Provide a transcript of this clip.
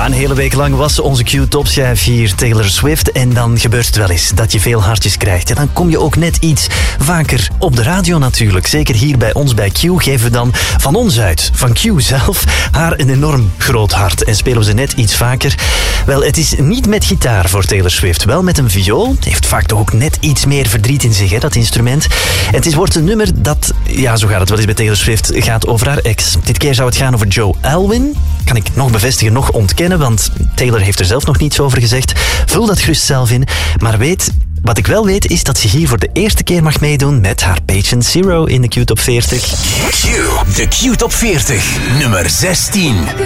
Ja, een hele week lang was onze Q-topschijf hier Taylor Swift. En dan gebeurt het wel eens dat je veel hartjes krijgt. Ja, dan kom je ook net iets vaker op de radio natuurlijk. Zeker hier bij ons bij Q geven we dan van ons uit, van Q zelf, haar een enorm groot hart. En spelen we ze net iets vaker. Wel, het is niet met gitaar voor Taylor Swift. Wel met een viool. Het heeft vaak toch ook net iets meer verdriet in zich, hè, dat instrument. En het wordt een nummer dat, ja, zo gaat het wel eens bij Taylor Swift, gaat over haar ex. Dit keer zou het gaan over Joe Alwyn. Kan ik nog bevestigen, nog ontkennen, want Taylor heeft er zelf nog niets over gezegd. Vul dat gerust zelf in. Maar wat ik wel weet, is dat ze hier voor de eerste keer mag meedoen met haar Patient Zero in de Q-top 40. Q, de Q-top 40, nummer 16.